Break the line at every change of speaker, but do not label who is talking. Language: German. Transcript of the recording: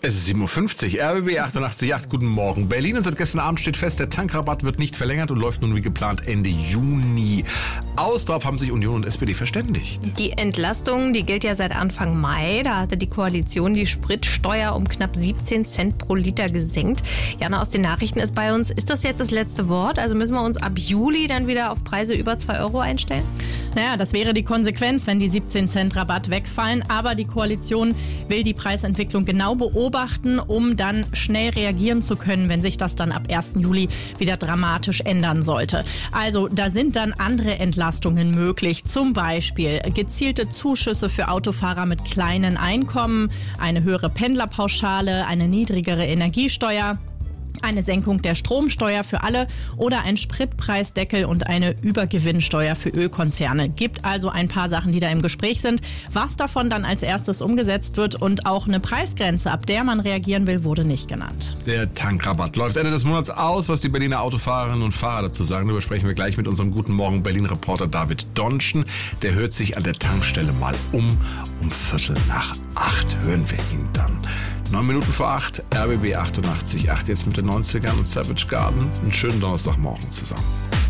Es ist 7.50 Uhr, RBB 88.8, guten Morgen. Berlin, und seit gestern Abend steht fest, der Tankrabatt wird nicht verlängert und läuft nun wie geplant Ende Juni aus. Darauf haben sich Union und SPD verständigt.
Die Entlastung, die gilt ja seit Anfang Mai. Da hatte die Koalition die Spritsteuer um knapp 17 Cent pro Liter gesenkt. Jana aus den Nachrichten ist bei uns. Ist das jetzt das letzte Wort? Also müssen wir uns ab Juli dann wieder auf Preise über 2 Euro einstellen?
Naja, das wäre die Konsequenz, wenn die 17 Cent Rabatt wegfallen. Aber die Koalition will die Preisentwicklung genau beobachten, um dann schnell reagieren zu können, wenn sich das dann ab 1. Juli wieder dramatisch ändern sollte. Also da sind dann andere Entlastungen möglich. Zum Beispiel gezielte Zuschüsse für Autofahrer mit kleinen Einkommen, eine höhere Pendlerpauschale, eine niedrigere Energiesteuer, eine Senkung der Stromsteuer für alle oder ein Spritpreisdeckel und eine Übergewinnsteuer für Ölkonzerne. Gibt also ein paar Sachen, die da im Gespräch sind. Was davon dann als erstes umgesetzt wird und auch eine Preisgrenze, ab der man reagieren will, wurde nicht genannt.
Der Tankrabatt läuft Ende des Monats aus. Was die Berliner Autofahrerinnen und Fahrer dazu sagen, darüber sprechen wir gleich mit unserem Guten Morgen Berlin-Reporter David Donschen. Der hört sich an der Tankstelle mal um 7:45. Hören wir ihn dann. 9 Minuten vor 8, RBB 88.8, jetzt mit den 90ern und Savage Garden. Einen schönen Donnerstagmorgen zusammen.